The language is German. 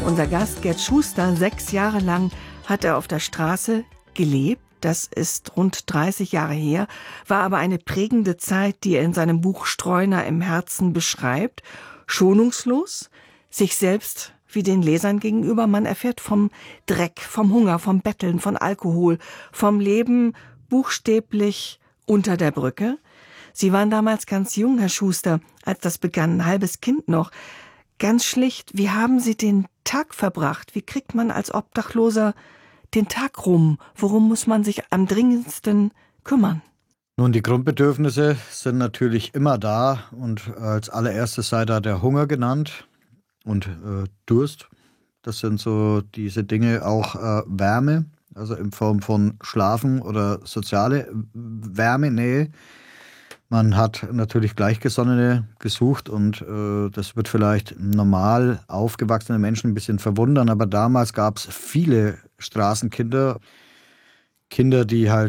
Unser Gast Gerd Schuster, 6 Jahre lang hat er auf der Straße gelebt. Das ist rund 30 Jahre her, war aber eine prägende Zeit, die er in seinem Buch Streuner im Herzen beschreibt. Schonungslos, sich selbst wie den Lesern gegenüber. Man erfährt vom Dreck, vom Hunger, vom Betteln, von Alkohol, vom Leben buchstäblich unter der Brücke. Sie waren damals ganz jung, Herr Schuster, als das begann, ein halbes Kind noch. Ganz schlicht, wie haben Sie den Tag verbracht? Wie kriegt man als Obdachloser den Tag rum? Worum muss man sich am dringendsten kümmern? Nun, die Grundbedürfnisse sind natürlich immer da und als allererstes sei da der Hunger genannt und Durst. Das sind so diese Dinge, auch Wärme, also in Form von Schlafen oder soziale Wärme, Nähe. Man hat natürlich Gleichgesonnene gesucht und das wird vielleicht normal aufgewachsene Menschen ein bisschen verwundern, aber damals gab es viele Straßenkinder, Kinder, die halt